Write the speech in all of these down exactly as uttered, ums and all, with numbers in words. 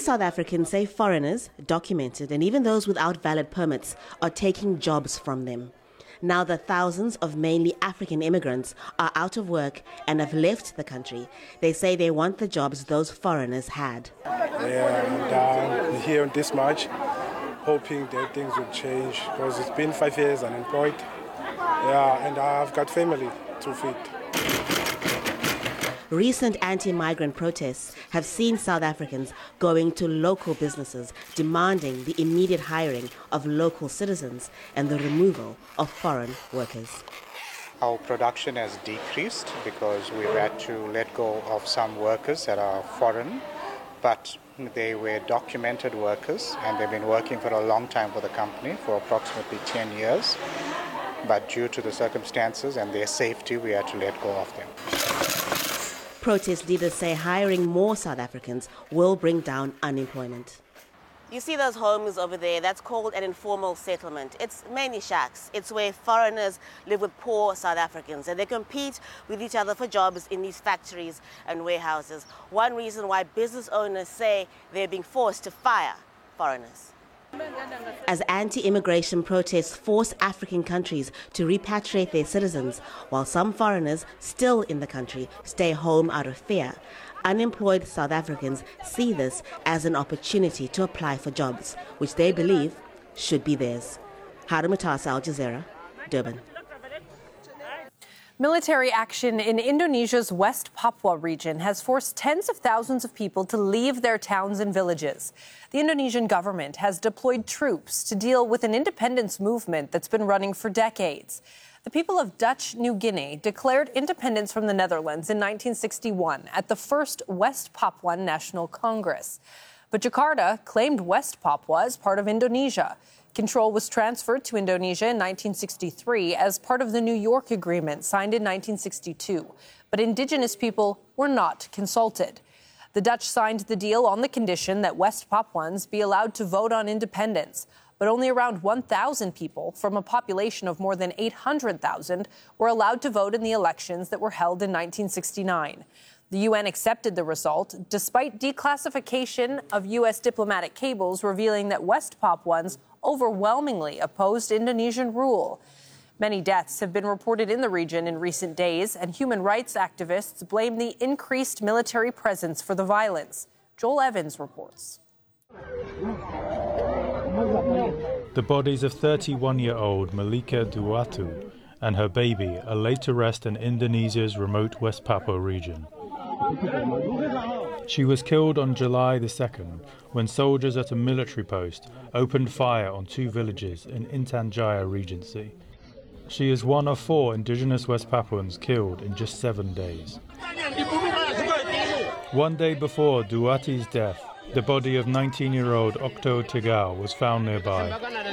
South Africans say foreigners, documented and even those without valid permits, are taking jobs from them. Now that thousands of mainly African immigrants are out of work and have left the country, they say they want the jobs those foreigners had. Yeah, and uh, here in this March, hoping that things will change because it's been five years unemployed. Yeah, and I've got family to feed. Recent anti-migrant protests have seen South Africans going to local businesses demanding the immediate hiring of local citizens and the removal of foreign workers. Our production has decreased because we've had to let go of some workers that are foreign, but they were documented workers and they've been working for a long time for the company, for approximately ten years. But due to the circumstances and their safety, we had to let go of them. Protest leaders say hiring more South Africans will bring down unemployment. You see those homes over there, that's called an informal settlement. It's mainly shacks. It's where foreigners live with poor South Africans and they compete with each other for jobs in these factories and warehouses. One reason why business owners say they're being forced to fire foreigners. As anti-immigration protests force African countries to repatriate their citizens, while some foreigners still in the country stay home out of fear, unemployed South Africans see this as an opportunity to apply for jobs, which they believe should be theirs. Hara Mutasa, Al Jazeera, Durban. Military action in Indonesia's West Papua region has forced tens of thousands of people to leave their towns and villages. The Indonesian government has deployed troops to deal with an independence movement that's been running for decades. The people of Dutch New Guinea declared independence from the Netherlands in nineteen sixty-one at the first West Papuan National Congress. But Jakarta claimed West Papua as part of Indonesia. Control was transferred to Indonesia in nineteen sixty-three as part of the New York Agreement signed in nineteen sixty-two. But indigenous people were not consulted. The Dutch signed the deal on the condition that West Papuans be allowed to vote on independence. But only around one thousand people from a population of more than eight hundred thousand were allowed to vote in the elections that were held in nineteen sixty-nine. The U N accepted the result, despite declassification of U S diplomatic cables revealing that West Papuans overwhelmingly opposed Indonesian rule. Many deaths have been reported in the region in recent days, and human rights activists blame the increased military presence for the violence. Joel Evans reports. The bodies of thirty-one-year-old Malika Duatu and her baby are laid to rest in Indonesia's remote West Papua region. She was killed on July the second when soldiers at a military post opened fire on two villages in Intan Jaya Regency. She is one of four indigenous West Papuans killed in just seven days. One day before Duati's death, the body of nineteen-year-old Okto Tegao was found nearby.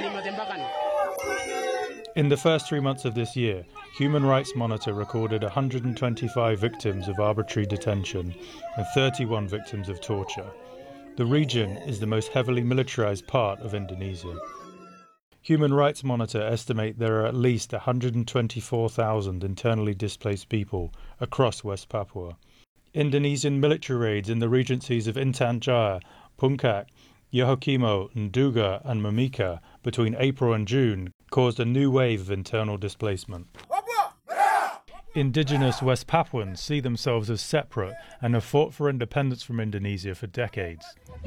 In the first three months of this year, Human Rights Monitor recorded one hundred twenty-five victims of arbitrary detention and thirty-one victims of torture. The region is the most heavily militarized part of Indonesia. Human Rights Monitor estimate there are at least one hundred twenty-four thousand internally displaced people across West Papua. Indonesian military raids in the regencies of Intan Jaya, Puncak, Yahukimo, Nduga and Mimika between April and June caused a new wave of internal displacement. Indigenous West Papuans see themselves as separate and have fought for independence from Indonesia for decades.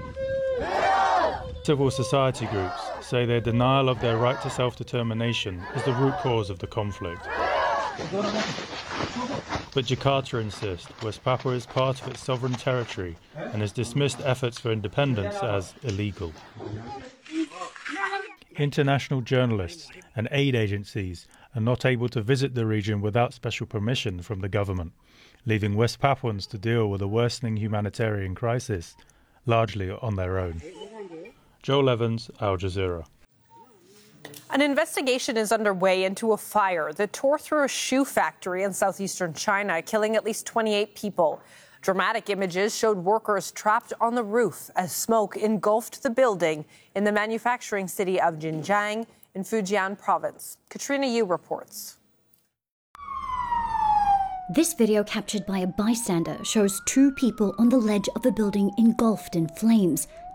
Civil society groups say their denial of their right to self-determination is the root cause of the conflict. But Jakarta insists West Papua is part of its sovereign territory and has dismissed efforts for independence as illegal. International journalists and aid agencies are not able to visit the region without special permission from the government, leaving West Papuans to deal with a worsening humanitarian crisis, largely on their own. Joel Evans, Al Jazeera. An investigation is underway into a fire that tore through a shoe factory in southeastern China, killing at least twenty-eight people. Dramatic images showed workers trapped on the roof as smoke engulfed the building in the manufacturing city of Jinjiang in Fujian province. Katrina Yu reports. This video, captured by a bystander, shows two people on the ledge of a building engulfed in flames.